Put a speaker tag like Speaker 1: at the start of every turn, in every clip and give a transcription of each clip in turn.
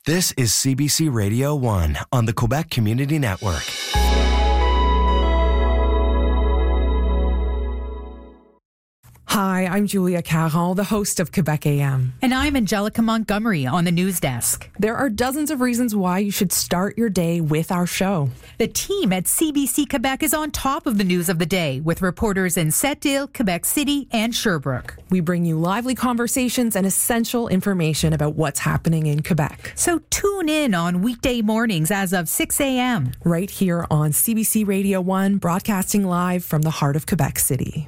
Speaker 1: This is CBC Radio 1 on the Quebec Community Network.
Speaker 2: Hi, I'm Julia Caron, the host of Quebec AM.
Speaker 3: And I'm Angelica Montgomery on the news desk.
Speaker 2: There are dozens of reasons why you should start your day with our show.
Speaker 3: The team at CBC Quebec is on top of the news of the day with reporters in Sept-Îles, Quebec City, and Sherbrooke.
Speaker 2: We bring you lively conversations and essential information about what's happening in Quebec.
Speaker 3: So tune in on weekday mornings as of 6 a.m.
Speaker 2: right here on CBC Radio 1, broadcasting live from the heart of Quebec City.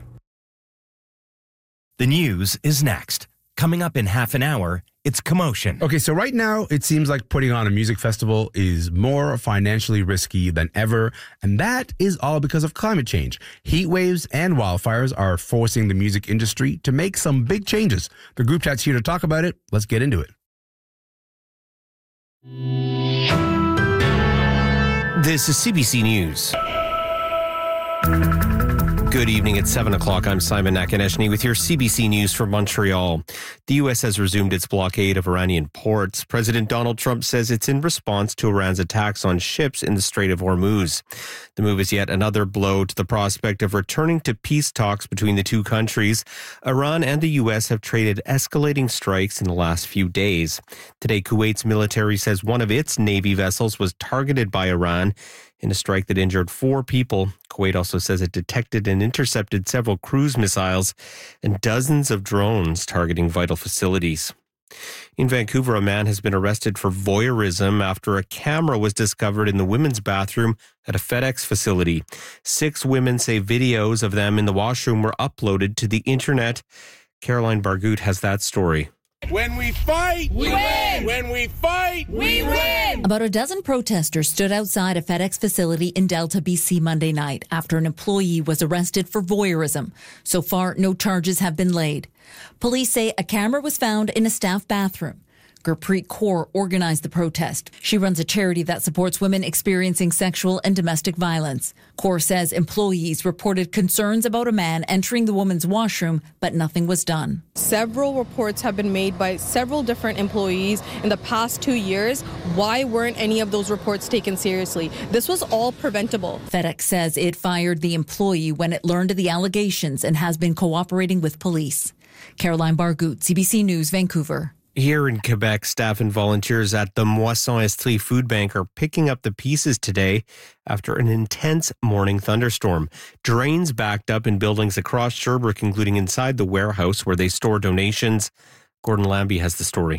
Speaker 1: The news is next. Coming up in half an hour, it's Commotion.
Speaker 4: Okay, so right now, it seems like putting on a music festival is more financially risky than ever, and that is all because of climate change. Heat waves and wildfires are forcing the music industry to make some big changes. The group chat's here to talk about it. Let's get into it.
Speaker 5: This is CBC News. Good evening. At 7 o'clock, I'm Simon Nakaneshny with your CBC News from Montreal. The U.S. has resumed its blockade of Iranian ports. President Donald Trump says it's in response to Iran's attacks on ships in the Strait of Hormuz. The move is yet another blow to the prospect of returning to peace talks between the two countries. Iran and the U.S. have traded escalating strikes in the last few days. Today, Kuwait's military says one of its Navy vessels was targeted by Iran in a strike that injured 4 people. Kuwait also says it detected and intercepted several cruise missiles and dozens of drones targeting vital facilities. In Vancouver, a man has been arrested for voyeurism after a camera was discovered in the women's bathroom at a FedEx facility. 6 women say videos of them in the washroom were uploaded to the internet. Caroline Bargout has that story.
Speaker 6: When we fight, we win! When we fight, we win!
Speaker 7: About a dozen protesters stood outside a FedEx facility in Delta, BC Monday night after an employee was arrested for voyeurism. So far, no charges have been laid. Police say a camera was found in a staff bathroom. Gurpreet Kaur organized the protest. She runs a charity that supports women experiencing sexual and domestic violence. Kaur says employees reported concerns about a man entering the woman's washroom, but nothing was done.
Speaker 8: Several reports have been made by several different employees in the past 2 years. Why weren't any of those reports taken seriously? This was all preventable.
Speaker 7: FedEx says it fired the employee when it learned of the allegations and has been cooperating with police. Caroline Bargout, CBC News, Vancouver.
Speaker 5: Here in Quebec, staff and volunteers at the Moisson Estrie Food Bank are picking up the pieces today after an intense morning thunderstorm. Drains backed up in buildings across Sherbrooke, including inside the warehouse where they store donations. Gordon Lambie has the story.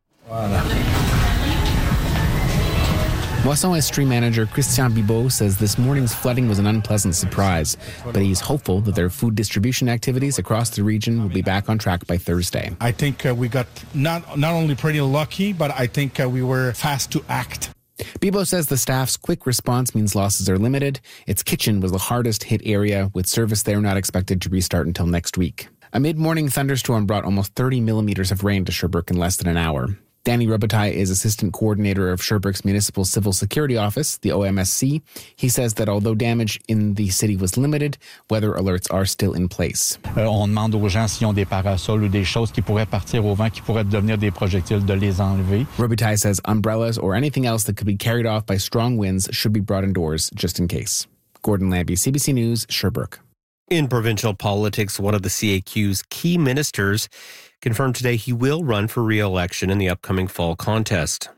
Speaker 9: Moisson Estrie manager Christian Bibot says this morning's flooding was an unpleasant surprise, but he's hopeful that their food distribution activities across the region will be back on track by Thursday.
Speaker 10: I think we got not only pretty lucky, but I think we were fast to act.
Speaker 9: Bibot says the staff's quick response means losses are limited. Its kitchen was the hardest hit area, with service there not expected to restart until next week. A mid-morning thunderstorm brought almost 30 millimeters of rain to Sherbrooke in less than an hour. Danny Robitaille is assistant coordinator of Sherbrooke's Municipal Civil Security Office, the OMSC. He says that although damage in the city was limited, weather alerts are still in place.
Speaker 11: On demande aux gens s'ils ont des parasols ou des choses qui pourraient partir au vent, qui pourraient devenir des projectiles, de les enlever.
Speaker 9: Robitaille says umbrellas or anything else that could be carried off by strong winds should be brought indoors just in case. Gordon Lambie, CBC News, Sherbrooke.
Speaker 5: In provincial politics, one of the CAQ's key ministers confirmed today he will run for re-election in the upcoming fall contest.